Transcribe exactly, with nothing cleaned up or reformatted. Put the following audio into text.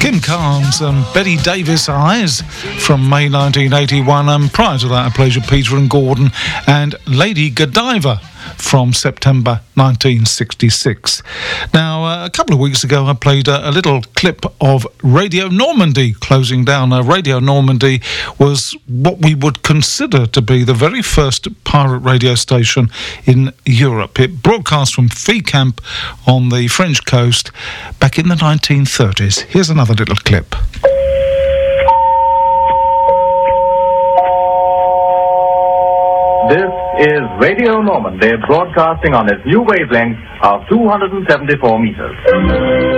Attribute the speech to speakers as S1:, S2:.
S1: Kim Carnes and Betty Davis Eyes from May nineteen eighty-one, and prior to that I played with Peter and Gordon and Lady Godiva from September nineteen sixty-six. Now, uh, a couple of weeks ago I played a, a little clip of Radio Normandy closing down. Uh, Radio Normandy was what we would consider to be the very first pirate radio station in Europe. It broadcast from Fécamp on the French coast back in the nineteen thirties. Here's another little clip.
S2: This is Radio Normandy broadcasting on its new wavelength of two hundred seventy-four meters.